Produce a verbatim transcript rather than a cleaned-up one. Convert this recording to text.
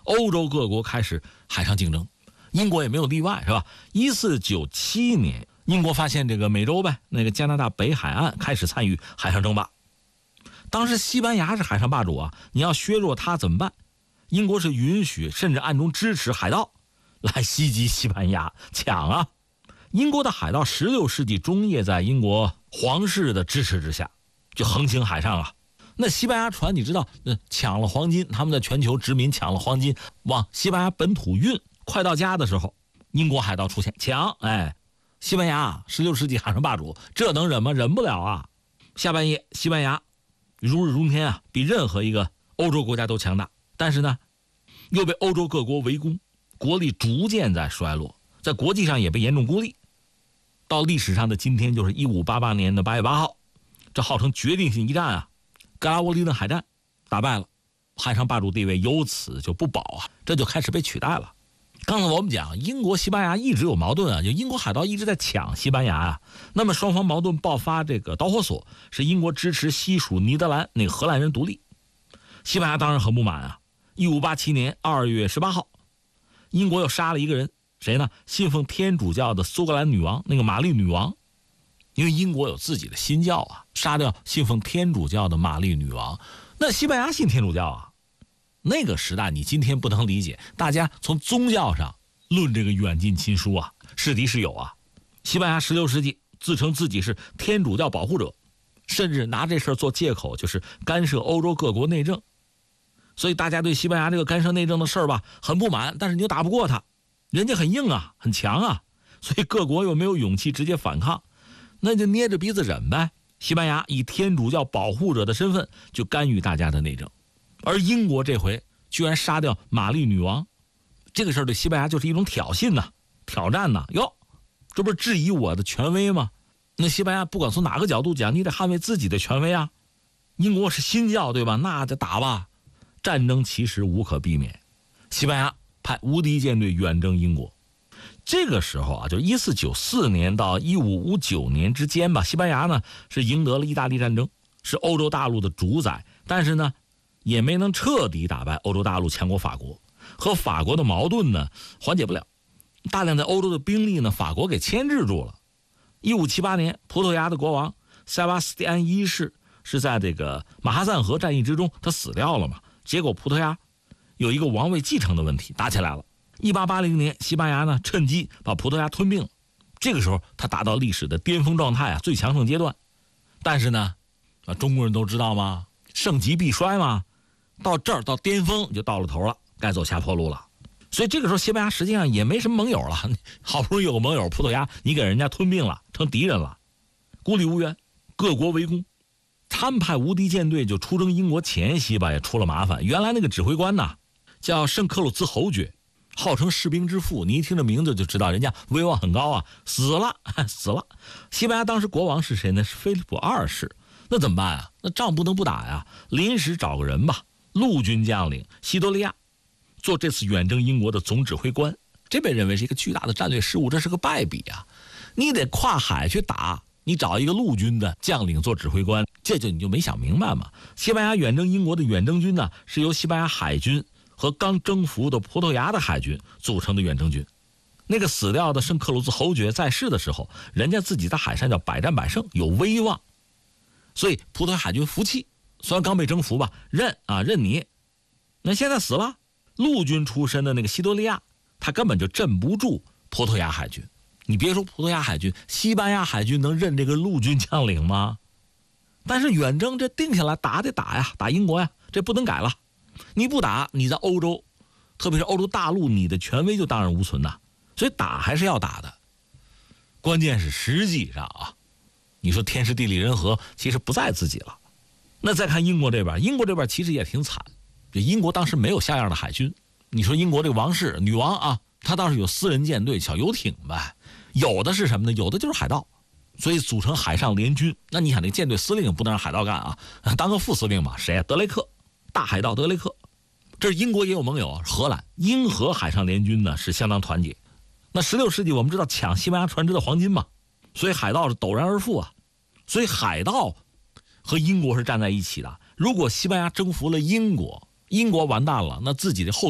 欧洲各国开始海上竞争，英国也没有例外，是吧？一四九七年，英国发现这个美洲呗，那个加拿大北海岸开始参与海上争霸。当时西班牙是海上霸主啊，你要削弱它怎么办？英国是允许甚至暗中支持海盗来袭击西班牙，抢啊！英国的海盗十六世纪中叶在英国皇室的支持之下就横行海上啊。那西班牙船你知道，呃，抢了黄金，他们在全球殖民抢了黄金往西班牙本土运，快到家的时候英国海盗出现抢，哎，西班牙十六世纪海上霸主，这能忍吗？忍不了啊！下半夜西班牙如日中天啊，比任何一个欧洲国家都强大，但是呢又被欧洲各国围攻，国力逐渐在衰落，在国际上也被严重孤立。到历史上的今天，就是一五八八年的八月八号，这号称决定性一战啊，格拉沃利顿海战打败了，海上霸主地位由此就不保啊，这就开始被取代了。刚才我们讲英国西班牙一直有矛盾啊，就英国海盗一直在抢西班牙啊，那么双方矛盾爆发，这个导火索是英国支持西属尼德兰那个荷兰人独立。西班牙当然很不满啊，一五八七年二月十八号，英国又杀了一个人，谁呢？信奉天主教的苏格兰女王，那个玛丽女王。因为英国有自己的新教啊，杀掉信奉天主教的玛丽女王。那西班牙信天主教啊，那个时代你今天不能理解，大家从宗教上论这个远近亲疏啊，是敌是友啊。西班牙十六世纪自称自己是天主教保护者，甚至拿这事做借口，就是干涉欧洲各国内政。所以大家对西班牙这个干涉内政的事儿吧很不满，但是你又打不过他，人家很硬啊，很强啊，所以各国又没有勇气直接反抗，那就捏着鼻子忍呗。西班牙以天主教保护者的身份就干预大家的内政，而英国这回居然杀掉玛丽女王，这个事儿对西班牙就是一种挑衅呐、啊，挑战呐、啊，哟，这不是质疑我的权威吗？那西班牙不管从哪个角度讲，你得捍卫自己的权威啊。英国是新教对吧？那就打吧。战争其实无可避免，西班牙派无敌舰队远征英国。这个时候啊，就一四九四年到一五五九年之间吧，西班牙呢是赢得了意大利战争，是欧洲大陆的主宰，但是呢也没能彻底打败欧洲大陆强国法国，和法国的矛盾呢缓解不了，大量在欧洲的兵力呢法国给牵制住了。一五七八年，葡萄牙的国王塞巴斯蒂安一世是在这个马哈赞河战役之中他死掉了嘛，结果葡萄牙有一个王位继承的问题，打起来了。一八八零年，西班牙呢趁机把葡萄牙吞并了，这个时候他达到历史的巅峰状态啊，最强盛阶段。但是呢，啊，中国人都知道吗？盛极必衰嘛，到这儿到巅峰就到了头了，该走下坡路了。所以这个时候西班牙实际上也没什么盟友了，好不容易有个盟友葡萄牙，你给人家吞并了，成敌人了，孤立无援，各国围攻。他们派无敌舰队就出征英国前夕吧，也出了麻烦。原来那个指挥官呐，叫圣克鲁兹侯爵，号称士兵之父，你一听这名字就知道人家威望很高啊，死了死了。西班牙当时国王是谁呢？是菲利普二世。那怎么办啊？那仗不能不打呀，临时找个人吧，陆军将领西多利亚做这次远征英国的总指挥官。这被认为是一个巨大的战略失误，这是个败笔啊！你得跨海去打，你找一个陆军的将领做指挥官，这就你就没想明白嘛。西班牙远征英国的远征军呢，是由西班牙海军和刚征服的葡萄牙的海军组成的远征军。那个死掉的圣克鲁兹侯爵在世的时候，人家自己在海上叫百战百胜，有威望，所以葡萄牙海军服气，虽然刚被征服吧，认啊认你。那现在死了，陆军出身的那个西多利亚，他根本就镇不住葡萄牙海军。你别说葡萄牙海军，西班牙海军能认这个陆军将领吗？但是远征这定下来，打得打呀，打英国呀，这不能改了。你不打，你在欧洲，特别是欧洲大陆，你的权威就荡然无存呐。所以打还是要打的。关键是实际上啊，你说天时地利人和，其实不在自己了。那再看英国这边，英国这边其实也挺惨。这英国当时没有像样的海军，你说英国这个王室女王啊，她倒是有私人舰队、小游艇呗，有的是什么呢？有的就是海盗，所以组成海上联军。那你想，那舰队司令不能让海盗干啊，当个副司令吧？谁啊？德雷克，大海盗德雷克。这是英国也有盟友，荷兰英荷海上联军呢是相当团结。那十六世纪我们知道抢西班牙船只的黄金嘛，所以海盗是陡然而富啊，所以海盗和英国是站在一起的。如果西班牙征服了英国，英国完蛋了，那自己的后